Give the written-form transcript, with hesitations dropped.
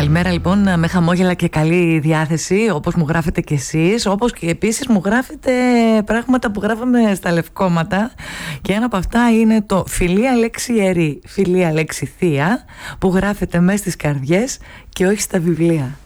Καλημέρα λοιπόν, με χαμόγελα και καλή διάθεση, όπως μου γράφετε κι εσείς, όπως και επίσης μου γράφετε πράγματα που γράφαμε στα λευκόματα, και ένα από αυτά είναι το φιλία λέξη ιερή, φιλία λέξη θεία, που γράφεται μέσα στις καρδιές και όχι στα βιβλία.